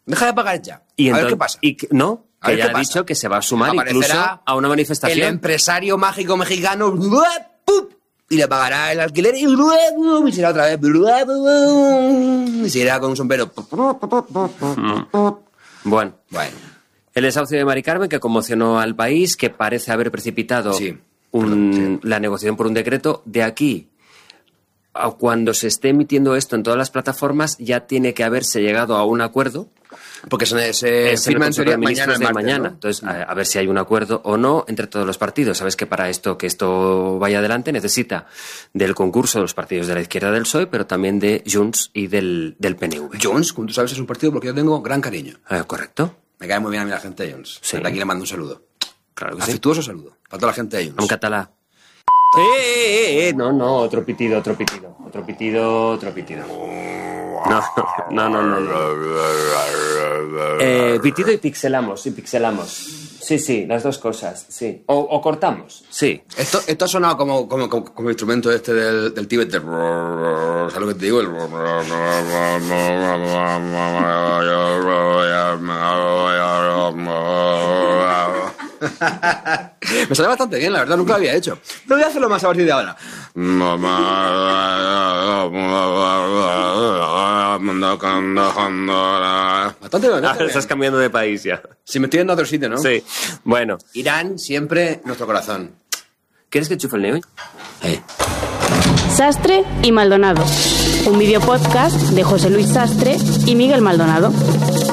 Deja de pagar ya. Y a ver entonces, qué pasa. No, A que ver ya qué ha pasa. dicho que se va a sumar Aparecerá incluso a una manifestación. El empresario mágico mexicano ¡pup! Y le pagará el alquiler y será otra vez y se irá con un sombrero. Bueno, Bueno, el desahucio de Mari Carmen, que conmocionó al país, que parece haber precipitado Sí. la negociación por un decreto. De aquí a cuando se esté emitiendo esto en todas las plataformas, ya tiene que haberse llegado a un acuerdo. porque se Es en firma el en Consejo teoría de Ministros mañana. de mañana. ¿No? Entonces, a ver si hay un acuerdo o no entre todos los partidos. Sabes que para que esto vaya adelante, necesita del concurso de los partidos de la izquierda del PSOE, pero también de Junts y del PNV. Junts, como tú sabes, es un partido porque yo tengo gran cariño. ¿Correcto? Me cae muy bien a mí la gente de Junts. Sí. Desde aquí le mando un saludo. Claro que sí. Afectuoso saludo. Para toda la gente de Junts. En catalán. No, otro pitido. No. Pitido y pixelamos. Sí, las dos cosas, sí. O cortamos, sí. Esto ha sonado como instrumento este del Tíbet. ¿Sabes lo que te digo? Me sale bastante bien, la verdad, nunca lo había hecho. Pero voy a hacerlo más a partir de ahora. Bastante bien, Ahora estás cambiando de país ya. Si me estoy yendo a otro sitio, ¿no? Sí, bueno. Irán siempre nuestro corazón. ¿Quieres que enchufe el neo? Sastre y Maldonado, un videopodcast de José Luis Sastre y Miguel Maldonado.